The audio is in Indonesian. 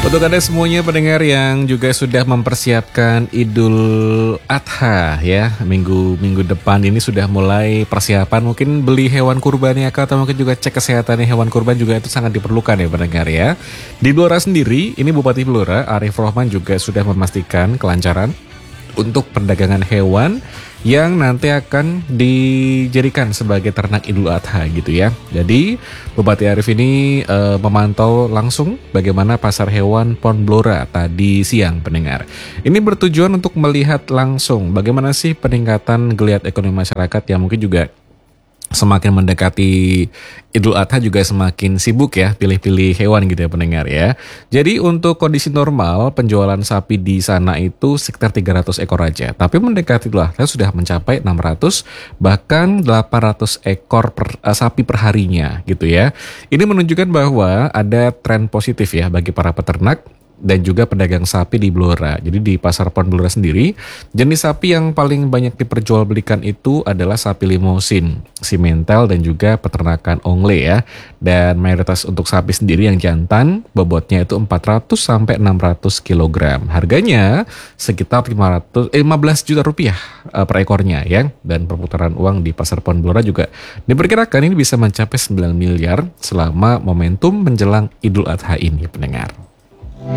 Untuk Anda semuanya pendengar yang juga sudah mempersiapkan Idul Adha ya, minggu depan ini sudah mulai persiapan, mungkin beli hewan kurban ya, atau mungkin juga cek kesehatannya hewan kurban juga itu sangat diperlukan ya pendengar ya. Di Blora sendiri, ini Bupati Blora Arif Rohman juga sudah memastikan kelancaran untuk perdagangan hewan yang nanti akan dijadikan sebagai ternak Idul Adha gitu ya. Jadi Bupati Arif ini memantau langsung bagaimana pasar hewan Pon Blora tadi siang pendengar. Ini bertujuan untuk melihat langsung bagaimana sih peningkatan geliat ekonomi masyarakat yang mungkin juga semakin mendekati Idul Adha juga semakin sibuk ya pilih-pilih hewan gitu ya pendengar ya. Jadi untuk kondisi normal penjualan sapi di sana itu sekitar 300 ekor aja. Tapi mendekati Idul Adha sudah mencapai 600 bahkan 800 ekor sapi per harinya gitu ya. Ini menunjukkan bahwa ada tren positif ya bagi para peternak dan juga pedagang sapi di Blora. Jadi di pasar Pon Blora sendiri, jenis sapi yang paling banyak diperjualbelikan itu adalah sapi limousin, simental dan juga peternakan ongle ya. Dan mayoritas untuk sapi sendiri yang jantan, bobotnya itu 400 sampai 600 kg. Harganya sekitar 15 juta rupiah per ekornya ya. Dan perputaran uang di pasar Pon Blora juga diperkirakan ini bisa mencapai 9 miliar selama momentum menjelang Idul Adha ini pendengar.